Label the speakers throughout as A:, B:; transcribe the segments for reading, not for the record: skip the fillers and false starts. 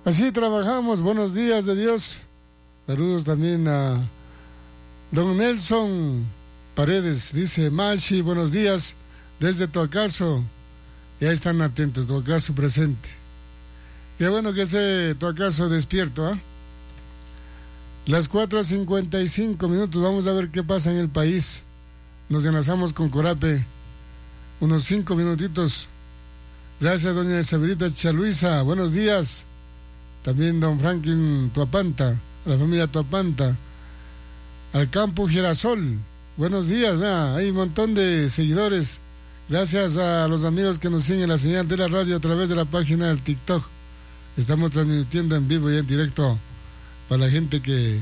A: Así trabajamos. Buenos días de Dios. Saludos también a don Nelson Paredes. Dice Mashi, buenos días desde Toacaso. Ya están atentos, Toacaso presente. Qué bueno que esté Toacaso despierto, ¿eh? Las 4:55 minutos. Vamos a ver qué pasa en el país. Nos enlazamos con Corape. Unos 5 minutitos. Gracias, doña Isabelita Chaluisa. Buenos días. También don Franklin Tuapanta, a la familia Tuapanta. Al campo Girasol. Buenos días, hay un montón de seguidores. Gracias a los amigos que nos siguen la señal de la radio a través de la página del TikTok. Estamos transmitiendo en vivo y en directo para la gente que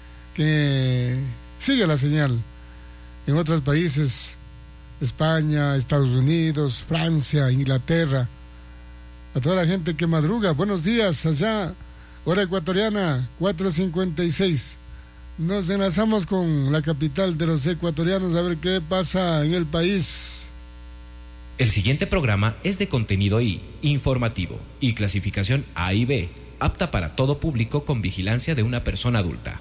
A: sigue la señal en otros países, España, Estados Unidos, Francia, Inglaterra. A toda la gente que madruga, buenos días allá, hora ecuatoriana, 4:56. Nos enlazamos con la capital de los ecuatorianos a ver qué pasa en el país.
B: El siguiente programa es de contenido I, informativo y clasificación A y B, apta para todo público con vigilancia de una persona adulta.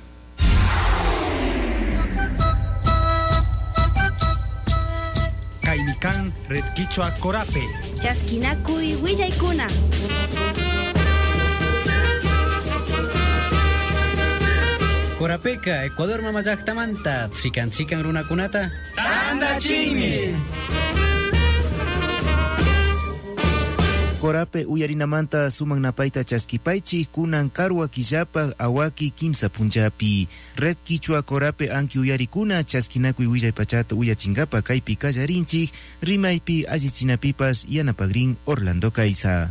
C: Kaimikan Red Quichua Corape.
D: Chasquinacuy Willaykuna.
E: Corapeca, Ecuador mamayaktamanta, chican runakunata.
C: Tanda chimi.
F: Corape uyarinamanta suman napaita chaskipaichi kunan karwa killapa awaki kimsa punjapi. Red Quichua Corape anki uyarikuna chaskinakui willay pachata uyachingapa kaypi kallarinchik rimaypi allichinapipas yanapagrin Orlando Caiza.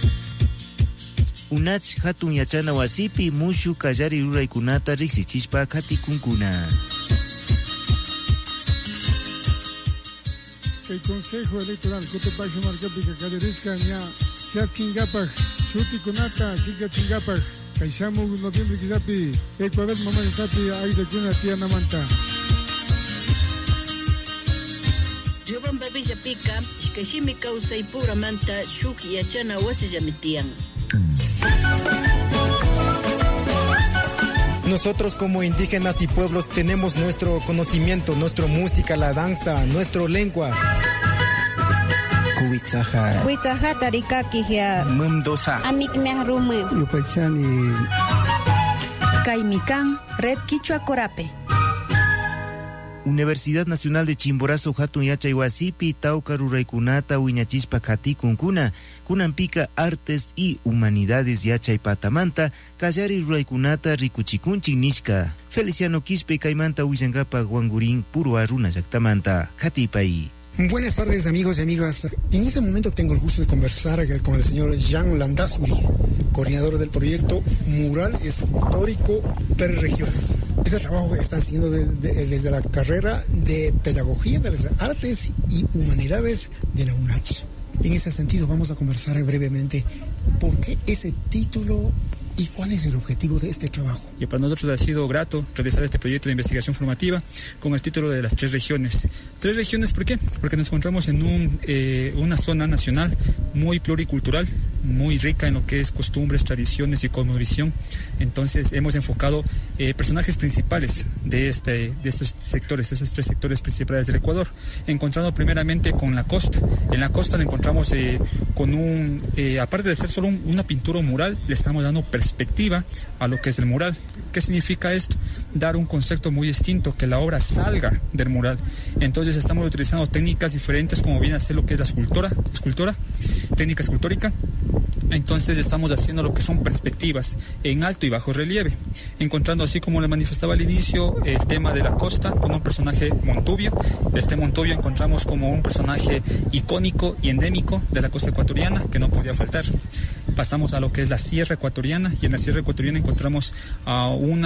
F: Unach hatun yachana wasipi mushu kallari ruraykunata riksichishpa katikunkuna.
A: El Consejo Electoral Cotopaxi Marcapica Caderisca Ña Chaskingapaj Shuti Kunata Kika Chingapaj Kaishamu Noviembre Kizapi Ecuador Mamayatapi Aizakuna Tía Namanta.
D: Jovan Babilla Pica Shkashimi Kausai Pura Manta Shuk Yachana Wasijamitian.
C: Nosotros como indígenas y pueblos tenemos nuestro conocimiento, nuestra música, la danza, nuestra lengua.
F: Kuitsaja.
D: Kuitsaja tarikakihia.
F: Mumdosa.
D: Amikmehrume.
A: Yupachani.
D: Kaimikan Red Quichua Corape.
F: Universidad Nacional de Chimborazo hatun yachay wasipi tauka ruraykunata wiñachispa katikunkuna kunanpika artes y humanidades yachay patamanta kallari ruraykunata rikuchikunchik nishka. Feliciano Quispe kaymanta willangapa Guangurín Purua Runa llaqtamanta katipay.
G: Buenas tardes, amigos y amigas. En este momento tengo el gusto de conversar con el señor Jean Landazuri, coordinador del proyecto Mural Escultórico 3 Regiones. Este trabajo está haciendo desde la carrera de Pedagogía de las Artes y Humanidades de la UNACH. En ese sentido vamos a conversar brevemente por qué ese título y cuál es el objetivo de este trabajo.
H: Y para nosotros ha sido grato realizar este proyecto de investigación formativa con el título de las 3 regiones. 3 regiones, ¿por qué? Porque nos encontramos en una zona nacional muy pluricultural, muy rica en lo que es costumbres, tradiciones y cosmovisión. Entonces hemos enfocado personajes principales de estos sectores, esos 3 sectores principales del Ecuador, encontrando primeramente con la costa. En la costa lo encontramos con aparte de ser solo una pintura o mural, le estamos dando perspectiva a lo que es el mural. ¿Qué significa esto? Dar un concepto muy distinto, que la obra salga del mural. Entonces estamos utilizando técnicas diferentes como viene a ser lo que es la escultura, técnica escultórica. Entonces estamos haciendo lo que son perspectivas en alto y bajo relieve, encontrando, así como le manifestaba al inicio, el tema de la costa con un personaje Montubio. Este Montubio encontramos como un personaje icónico y endémico de la costa ecuatoriana que no podía faltar. Pasamos a lo que es la sierra ecuatoriana, y en la sierra ecuatoriana encontramos a un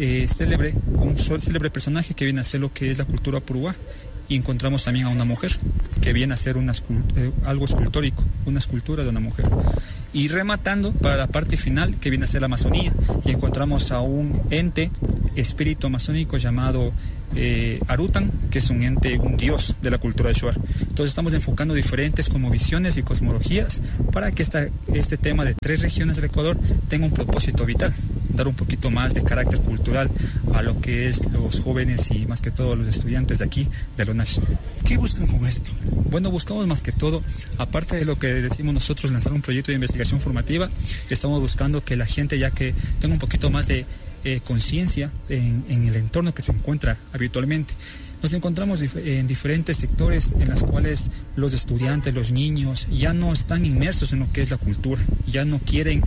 H: célebre personaje que viene a ser lo que es la cultura purúa, y encontramos también a una mujer que viene a ser algo escultórico, una escultura de una mujer. Y rematando para la parte final, que viene a ser la Amazonía, y encontramos a un ente, espíritu amazónico llamado Arutan, que es un ente, un dios de la cultura shuar. Entonces estamos enfocando diferentes como visiones y cosmologías para que este tema de 3 regiones del Ecuador tenga un propósito vital, dar un poquito más de carácter cultural a lo que es los jóvenes y más que todo los estudiantes de aquí, de la UNACH.
G: ¿Qué buscan con esto?
H: Bueno, buscamos más que todo, aparte de lo que decimos nosotros, lanzar un proyecto de investigación formativa, estamos buscando que la gente ya que tenga un poquito más de conciencia en el entorno que se encuentra habitualmente. Nos encontramos en diferentes sectores en los cuales los estudiantes, los niños, ya no están inmersos en lo que es la cultura, ya no quieren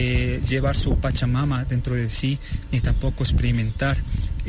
H: llevar su Pachamama dentro de sí, ni tampoco experimentar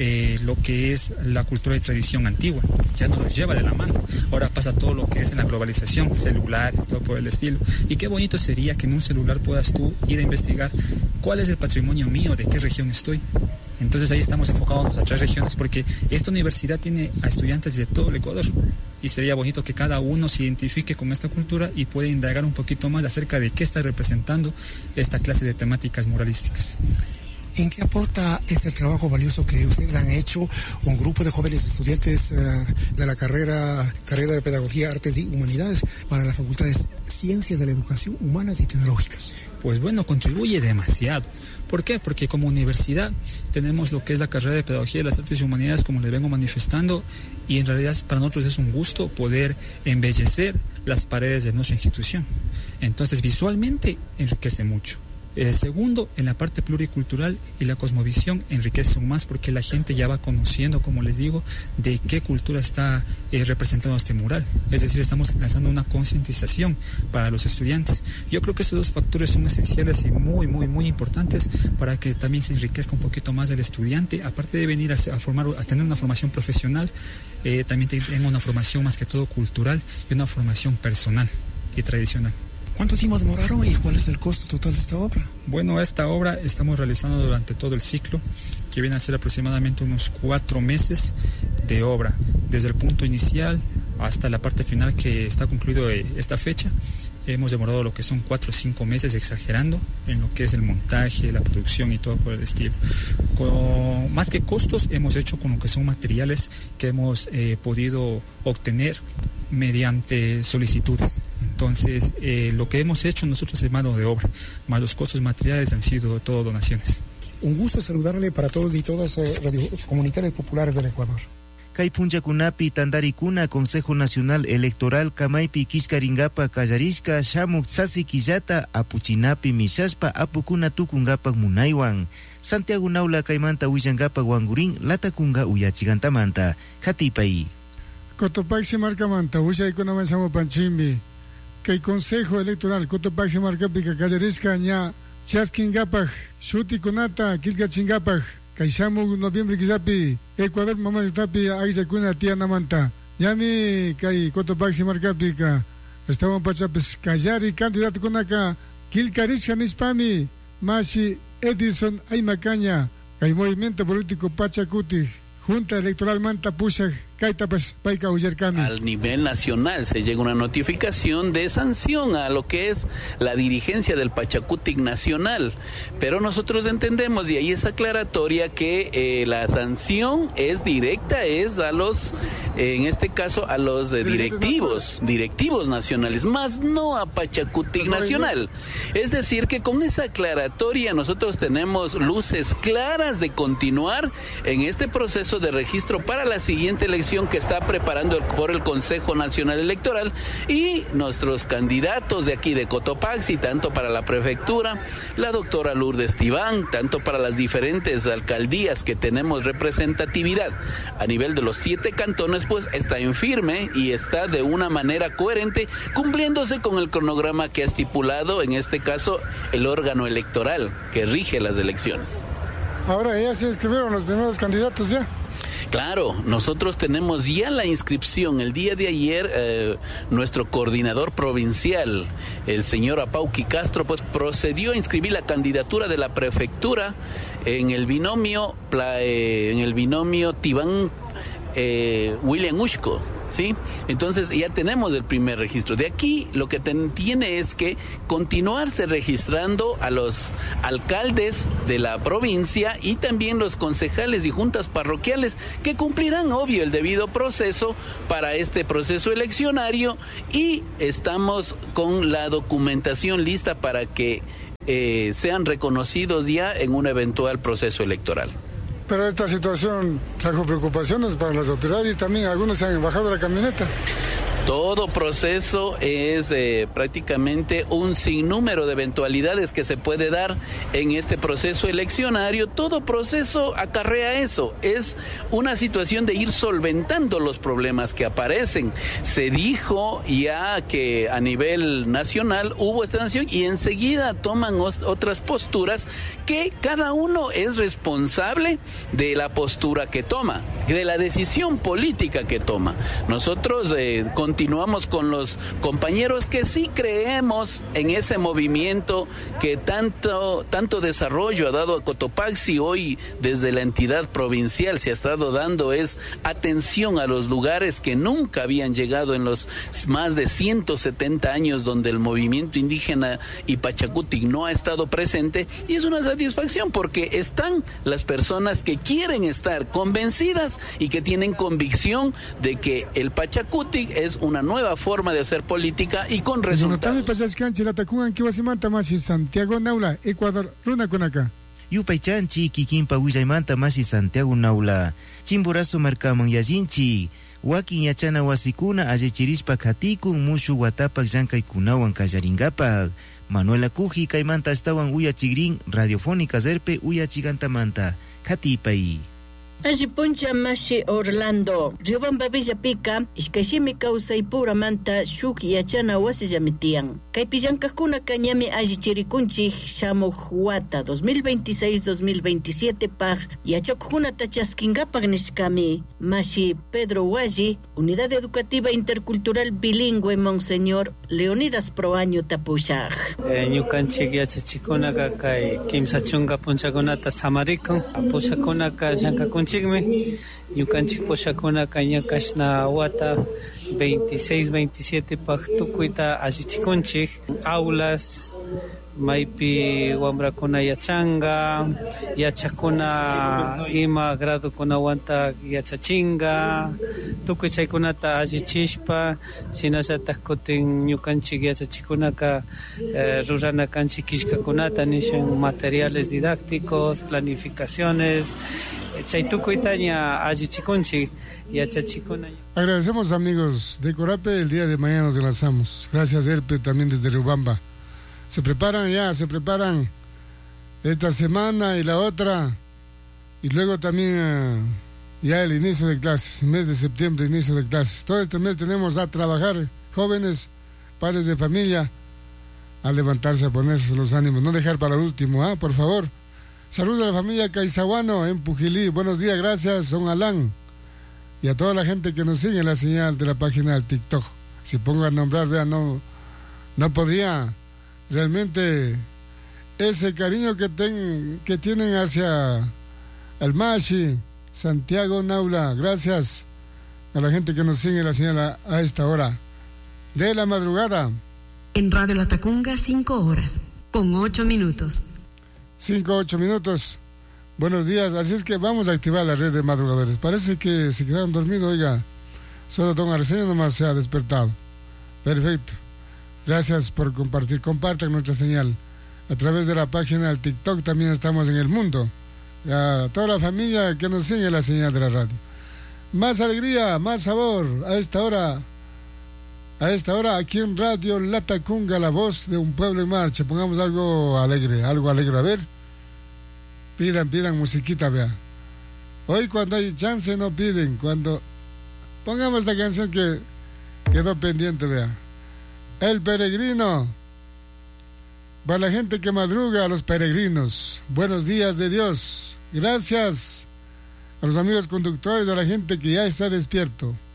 H: lo que es la cultura y tradición antigua, ya no los lleva de la mano. Ahora pasa todo lo que es en la globalización, celulares, todo por el estilo. Y qué bonito sería que en un celular puedas tú ir a investigar cuál es el patrimonio mío, de qué región estoy. Entonces ahí estamos enfocados a 3 regiones porque esta universidad tiene a estudiantes de todo el Ecuador y sería bonito que cada uno se identifique con esta cultura y pueda indagar un poquito más acerca de qué está representando esta clase de temáticas muralísticas.
G: ¿En qué aporta este trabajo valioso que ustedes han hecho, un grupo de jóvenes estudiantes de la carrera de Pedagogía, Artes y Humanidades para la Facultad de Ciencias de la Educación Humanas y Tecnológicas?
H: Pues bueno, contribuye demasiado. ¿Por qué? Porque como universidad tenemos lo que es la carrera de Pedagogía de las Artes y Humanidades, como les vengo manifestando, y en realidad para nosotros es un gusto poder embellecer las paredes de nuestra institución. Entonces visualmente enriquece mucho. Segundo, en la parte pluricultural y la cosmovisión enriquece aún más porque la gente ya va conociendo, como les digo, de qué cultura está representando este mural. Es decir, estamos lanzando una concientización para los estudiantes. Yo creo que estos 2 factores son esenciales y muy, muy, muy importantes para que también se enriquezca un poquito más el estudiante. Aparte de venir a tener una formación profesional, también tenga una formación más que todo cultural y una formación personal y tradicional.
G: ¿Cuánto tiempo demoraron y cuál es el costo total de esta obra?
H: Bueno, esta obra estamos realizando durante todo el ciclo, que viene a ser aproximadamente unos 4 meses de obra, desde el punto inicial hasta la parte final que está concluido esta fecha. Hemos demorado lo que son 4 o 5 meses, exagerando, en lo que es el montaje, la producción y todo por el estilo. Más que costos, hemos hecho con lo que son materiales que hemos podido obtener mediante solicitudes. Entonces, lo que hemos hecho nosotros es mano de obra, más los costos materiales han sido todo donaciones.
G: Un gusto saludarle para todos y todas los comunitarios populares del Ecuador.
F: Kaypunchakunapi Tandarikuna Consejo Nacional Electoral Kamaypi Kishkaringapa Kallarishka Shamuk Sasikillata Apuchinapi Mishashpa Apukuna Tukungapak Munaywan Santiago Naula Kaymanta Willangapak Wangurin Latakunga Uyachigantamanta Katipai
A: Cotopaxi Marcamanta Uyaikuna Samo Panchimbi Kay Consejo Electoral Cotopaxi Marcapi Kallarishka Ña Chaskingapak Shuti Kunata Kilkachingapak Kaishamu noviembre kisapi Ecuador mamá estapi aisa kuna tía namanta yami kai Cotopaxi marcapi ka estaban pachapes kayari candidato kunaka kilkarisha nispami masi Edison Aymacaña kai movimiento político Pachacuti Junta Electoral Manta Pusha Kaitapas Paika Uyerkami.
I: Al nivel nacional se llega una notificación de sanción a lo que es la dirigencia del Pachacutic Nacional, pero nosotros entendemos, y ahí es aclaratoria, que la sanción es directa, es a los, en este caso, a los directivos nacionales, más no a Pachacutic Nacional. Es decir, que con esa aclaratoria nosotros tenemos luces claras de continuar en este proceso de registro para la siguiente elección que está preparando por el Consejo Nacional Electoral, y nuestros candidatos de aquí de Cotopaxi, tanto para la prefectura, la doctora Lourdes Tibán, tanto para las diferentes alcaldías que tenemos representatividad a nivel de los 7 cantones, pues está en firme y está de una manera coherente, cumpliéndose con el cronograma que ha estipulado, en este caso, el órgano electoral que rige las elecciones.
A: Ahora ya se inscribieron los primeros candidatos ya.
I: Claro, nosotros tenemos ya la inscripción. El día de ayer nuestro coordinador provincial, el señor Apauqui Castro, pues procedió a inscribir la candidatura de la prefectura en el binomio Tibán William Ushko. ¿sí? Entonces ya tenemos el primer registro. De aquí lo que tiene es que continuarse registrando a los alcaldes de la provincia y también los concejales y juntas parroquiales que cumplirán, obvio, el debido proceso para este proceso eleccionario, y estamos con la documentación lista para que sean reconocidos ya en un eventual proceso electoral.
A: Pero esta situación trajo preocupaciones para las autoridades y también algunos se han bajado de la camioneta.
I: Todo proceso es prácticamente un sinnúmero de eventualidades que se puede dar en este proceso eleccionario. Todo proceso acarrea eso. Es una situación de ir solventando los problemas que aparecen. Se dijo ya que a nivel nacional hubo esta sanción y enseguida toman otras posturas que cada uno es responsable de la postura que toma, de la decisión política que toma. Nosotros continuamos con los compañeros que sí creemos en ese movimiento que tanto desarrollo ha dado a Cotopaxi. Hoy desde la entidad provincial se ha estado dando es atención a los lugares que nunca habían llegado en los más de 170 años donde el movimiento indígena y Pachakutik no ha estado presente, y es una satisfacción porque están las personas que quieren estar convencidas y que tienen convicción de que el Pachakutik es una nueva forma de hacer política y con resultados.
A: Santiago Naula, Ecuador, Runa Kunaka.
F: Yupaychanchi, Kikimpa Willaymanta Masi Santiago Naula, Chimburazo Marcaman Yajinchi, Wakin Yachana Wasikuna, Ayechirishpa Katikun, Mushu Watapak Yankay Kunawan Kayaringapak, Manuela Kuji, Kaimanta estaban Uya Chigrin, Radiofónica Zerpe, Uya Chigantamanta, Katipai.
D: Ajipuncha Mashi Orlando, Riobamba Villapika, Ishkashimi Kausai Puramanta, Shuk Yachana Wasijamitian. Kaipillankakuna Kanyami Ajichirikunchi, Shamu Huata, 2026-2027 Pag, Yachokuna Tachaskingapag Nishkami, Mashi Pedro Waji, Unidad Educativa Intercultural Bilingüe Monseñor Leonidas Proaño Tapushag.
J: Ñukanchik yachachikuna kay kimsachunga punchakunata samarikun, pushakuna kashankakun Ñukanchik pushakuna kañakashna wata 26-27 paktukuita allichikunchik aulas maypi wambrakuna yachanga, yachakuna ima gradukunawanta yachachinga, tukuy chaykunata allichishpa, shinashatak kutin ñukanchik yachachikunaka rurana kanchik kishkakunata nishan materiales didácticos, planificaciones.
A: Agradecemos, amigos de Corape. El día de mañana nos enlazamos. Gracias, Erpe, también desde Riobamba. Se preparan esta semana y la otra, y luego también ya el inicio de clases, el mes de septiembre, inicio de clases. Todo este mes tenemos a trabajar, jóvenes, padres de familia, a levantarse, a ponerse los ánimos, no dejar para el último, por favor. Saludos a la familia Caizaguano en Pujilí. Buenos días, gracias, don Alán. Y a toda la gente que nos sigue en la señal de la página del TikTok. Si pongo a nombrar, vean, no podía. Realmente ese cariño que tienen hacia el Mashi, Santiago Naula. Gracias a la gente que nos sigue en la señal a esta hora de la madrugada.
K: En Radio Latacunga, 5 horas, con 8 minutos.
A: 5-8 minutos. Buenos días. Así es que vamos a activar la red de madrugadores. Parece que se quedaron dormidos. Oiga, solo don Arsenio nomás se ha despertado. Perfecto. Gracias por compartir. Compartan nuestra señal a través de la página del TikTok. También estamos en el mundo. A toda la familia que nos sigue la señal de la radio. Más alegría, más sabor a esta hora. Aquí en Radio Latacunga, la voz de un pueblo en marcha. Pongamos algo alegre. A ver. Pidan musiquita, vea. Hoy cuando hay chance no piden. Cuando pongamos esta canción que quedó pendiente, vea. El peregrino. Para la gente que madruga, a los peregrinos. Buenos días de Dios. Gracias a los amigos conductores, a la gente que ya está despierto.